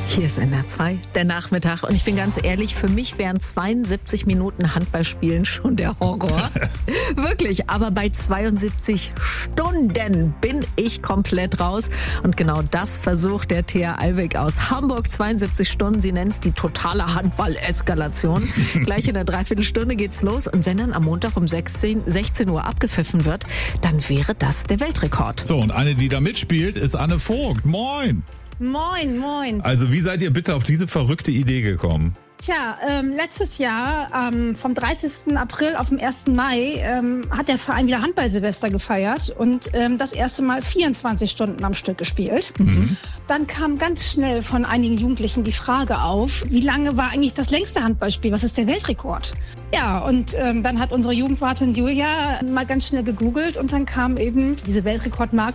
Hier ist NR2, der Nachmittag. Und ich bin ganz ehrlich, für mich wären 72 Minuten Handballspielen schon der Horror. Wirklich, aber bei 72 Stunden bin ich komplett raus. Und genau das versucht der Thea Alwig aus Hamburg. 72 Stunden, sie nennt es die totale Handball-Eskalation. Gleich in der Dreiviertelstunde geht's los. Und wenn dann am Montag um 16 Uhr abgepfiffen wird, dann wäre das der Weltrekord. So, und eine, die da mitspielt, ist Anne Vogt. Moin! Moin, moin. Also wie seid ihr bitte auf diese verrückte Idee gekommen? Tja, letztes Jahr vom 30. April auf den 1. Mai hat der Verein wieder Handball-Silvester gefeiert und das erste Mal 24 Stunden am Stück gespielt. Mhm. Dann kam ganz schnell von einigen Jugendlichen die Frage auf, wie lange war eigentlich das längste Handballspiel? Was ist der Weltrekord? Ja, und dann hat unsere Jugendwartin Julia mal ganz schnell gegoogelt und dann kam eben diese Weltrekordmarke